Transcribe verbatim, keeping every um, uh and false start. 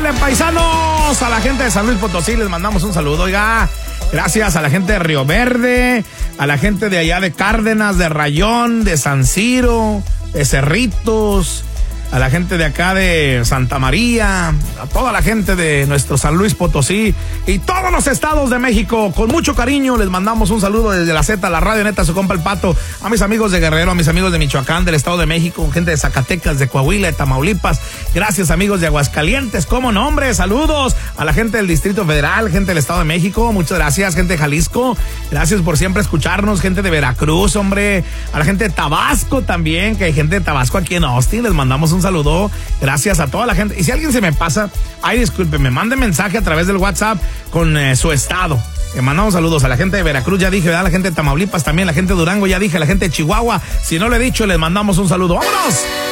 Órale, paisanos, a la gente de San Luis Potosí les mandamos un saludo, oiga. Gracias a la gente de Río Verde, a la gente de allá de Cárdenas, de Rayón, de San Ciro, de Cerritos, a la gente de acá de Santa María, a toda la gente de nuestro San Luis Potosí y todos los estados de México. Con mucho cariño les mandamos un saludo desde la Z, la radio neta, su compa el Pato, a mis amigos de Guerrero, a mis amigos de Michoacán, del estado de México, gente de Zacatecas, de Coahuila, de Tamaulipas. Gracias, amigos de Aguascalientes, cómo no, hombre, saludos a la gente del Distrito Federal, gente del estado de México, muchas gracias, gente de Jalisco, gracias por siempre escucharnos, gente de Veracruz, hombre, a la gente de Tabasco también, que hay gente de Tabasco aquí en Austin, les mandamos un saludo, gracias a toda la gente. Y si alguien se me pasa, ay, disculpe, me mande mensaje a través del WhatsApp con eh, su estado. Le mandamos saludos a la gente de Veracruz, ya dije, ¿verdad? La gente de Tamaulipas también, la gente de Durango, ya dije, la gente de Chihuahua. Si no le he dicho, les mandamos un saludo. ¡Vámonos!